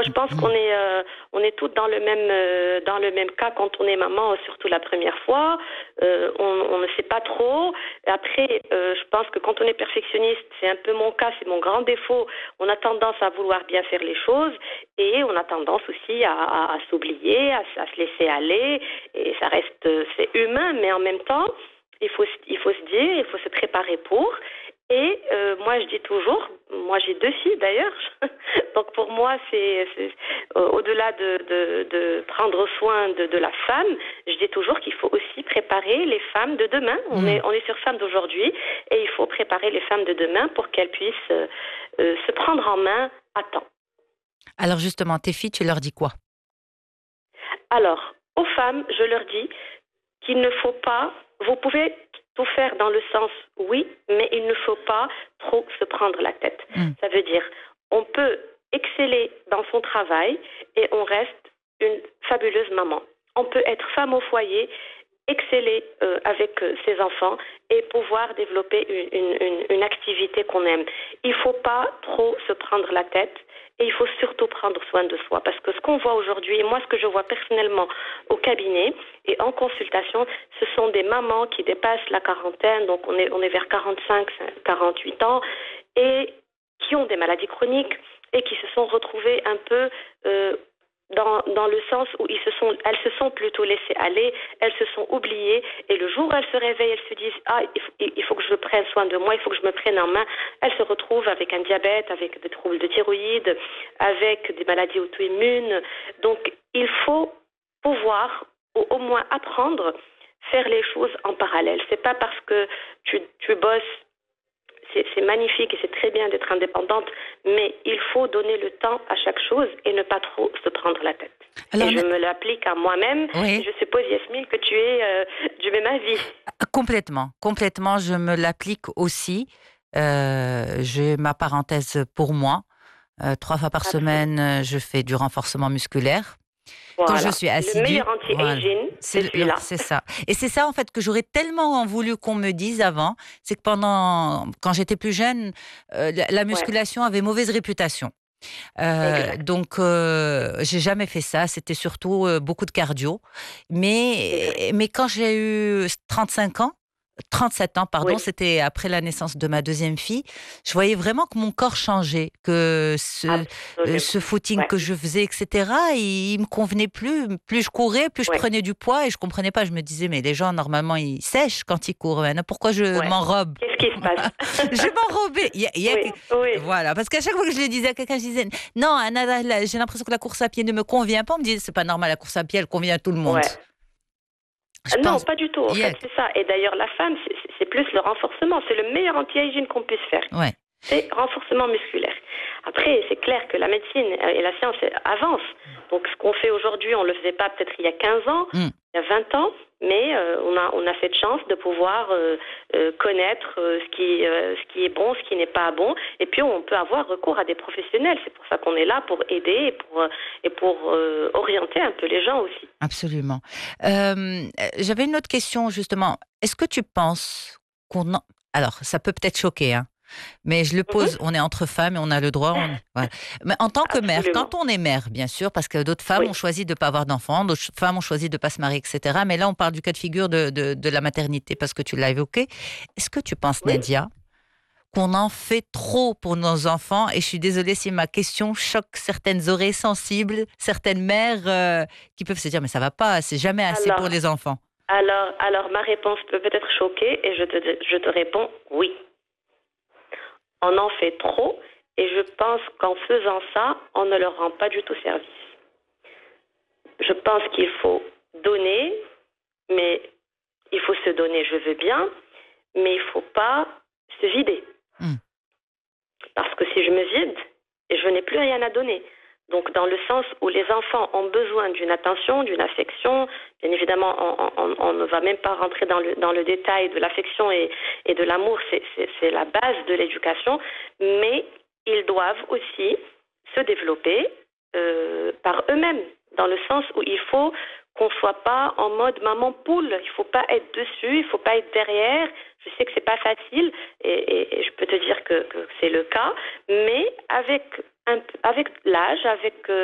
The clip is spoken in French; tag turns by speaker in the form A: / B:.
A: je pense on est toutes dans le même cas quand on est maman, surtout la première fois. On ne sait pas trop. Après, je pense que quand on est perfectionniste, c'est un peu mon cas, c'est mon grand défaut. On a tendance à vouloir bien faire les choses et on a tendance aussi à s'oublier, à se laisser aller. Et ça reste, c'est humain, mais en même temps, il faut se dire, il faut se préparer pour. Et moi, je dis toujours, moi j'ai 2 filles d'ailleurs, donc pour moi, c'est au-delà de prendre soin de la femme, je dis toujours qu'il faut aussi préparer les femmes de demain. On est sur femmes d'aujourd'hui et il faut préparer les femmes de demain pour qu'elles puissent se prendre en main à temps.
B: Alors justement, tes filles, tu leur dis quoi?
A: Alors, aux femmes, je leur dis qu'il ne faut pas, vous pouvez tout faire dans le sens oui, mais il ne faut pas trop se prendre la tête. Ça veut dire, on peut exceller dans son travail et on reste une fabuleuse maman. On peut être femme au foyer, exceller avec ses enfants et pouvoir développer une activité qu'on aime. Il ne faut pas trop se prendre la tête. Et il faut surtout prendre soin de soi. Parce que ce qu'on voit aujourd'hui, et moi ce que je vois personnellement au cabinet et en consultation, ce sont des mamans qui dépassent la quarantaine, donc on est vers 45, 48 ans, et qui ont des maladies chroniques et qui se sont retrouvées un peu dans le sens où elles se sont plutôt laissées aller, elles se sont oubliées, et le jour où elles se réveillent, elles se disent il faut que je prenne soin de moi, il faut que je me prenne en main. Elles se retrouvent avec un diabète, avec des troubles de thyroïde, avec des maladies auto-immunes. Donc il faut pouvoir au moins apprendre, faire les choses en parallèle. C'est pas parce que tu bosses. C'est magnifique et c'est très bien d'être indépendante, mais il faut donner le temps à chaque chose et ne pas trop se prendre la tête. Alors, et je me l'applique à moi-même. Oui. Et je suppose, Yasmine, que tu es du même avis.
B: Complètement, je me l'applique aussi. J'ai ma parenthèse pour moi. 3 fois par semaine, je fais du renforcement musculaire.
A: Voilà.
B: Quand je suis assidue,
A: le meilleur anti-aging, c'est celui-là.
B: C'est ça. Et c'est ça, en fait, que j'aurais tellement voulu qu'on me dise avant. C'est que quand j'étais plus jeune, la musculation avait mauvaise réputation. Donc, j'ai jamais fait ça. C'était surtout beaucoup de cardio. Mais quand j'ai eu 37 ans, c'était après la naissance de ma deuxième fille, je voyais vraiment que mon corps changeait, que ce footing que je faisais, etc., il me convenait plus. Plus je courais, plus je prenais du poids et je comprenais pas. Je me disais, mais les gens, normalement, ils sèchent quand ils courent. Pourquoi je m'enrobe?
A: Qu'est-ce qui se passe?
B: Je m'enrobais. Voilà, parce qu'à chaque fois que je le disais à quelqu'un, je disais, non, Anna, j'ai l'impression que la course à pied ne me convient pas. On me disait, c'est pas normal, la course à pied, elle convient à tout le monde.
A: Non, pas du tout. En fait, c'est ça. Et d'ailleurs, la femme, c'est plus le renforcement. C'est le meilleur anti-aging qu'on puisse faire.
B: Ouais.
A: C'est renforcement musculaire. Après, c'est clair que la médecine et la science avancent. Donc, ce qu'on fait aujourd'hui, on ne le faisait pas peut-être il y a 15 ans, il y a 20 ans, mais on a cette chance de pouvoir connaître ce qui est bon, ce qui n'est pas bon. Et puis, on peut avoir recours à des professionnels. C'est pour ça qu'on est là, pour aider et pour orienter un peu les gens aussi.
B: Absolument. J'avais une autre question, justement. Est-ce que tu penses Alors, ça peut peut-être choquer, hein, mais je le pose, on est entre femmes et on a le droit. Voilà. Mais en tant que mère, quand on est mère, bien sûr, parce que d'autres femmes ont choisi de ne pas avoir d'enfants, d'autres femmes ont choisi de ne pas se marier, etc. Mais là, on parle du cas de figure de la maternité, parce que tu l'as évoqué. Est-ce que tu penses, Nadia, qu'on en fait trop pour nos enfants? Et je suis désolée si ma question choque certaines oreilles sensibles, certaines mères qui peuvent se dire, mais ça ne va pas, c'est jamais assez pour les enfants.
A: Alors, ma réponse peut peut-être choquer et je te réponds oui. On en fait trop et je pense qu'en faisant ça, on ne leur rend pas du tout service. Je pense qu'il faut donner, mais il faut se donner, je veux bien, mais il ne faut pas se vider. Parce que si je me vide, je n'ai plus rien à donner. Donc, dans le sens où les enfants ont besoin d'une attention, d'une affection, bien évidemment, on ne va même pas rentrer dans le détail de l'affection et de l'amour, c'est la base de l'éducation, mais ils doivent aussi se développer par eux-mêmes, dans le sens où il faut qu'on ne soit pas en mode maman poule, il ne faut pas être dessus, il ne faut pas être derrière. Je sais que c'est pas facile et je peux te dire que c'est le cas, mais avec l'âge, avec